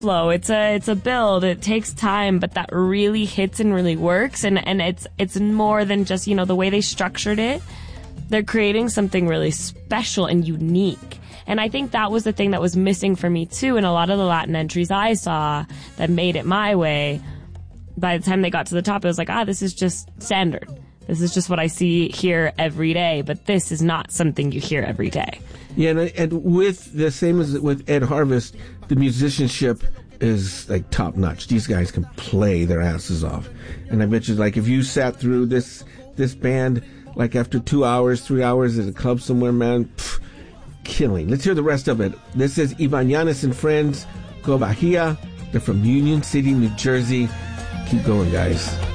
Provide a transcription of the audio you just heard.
flow. It's a build. It takes time, but that really hits and really works. And it's more than just, the way they structured it. They're creating something really special and unique. And I think that was the thing that was missing for me too. In a lot of the Latin entries I saw that made it my way, by the time they got to the top, it was like, this is just standard. This is just what I see here every day. But this is not something you hear every day. Yeah, and with the same as with Ed Harvest, the musicianship is like top notch. These guys can play their asses off. And I bet you, like, if you sat through this band, like after 2 hours, 3 hours at a club somewhere, man, killing. Let's hear the rest of it. This is Ibanez and Friends, Go Bahia. They're from Union City, New Jersey. Keep going, guys.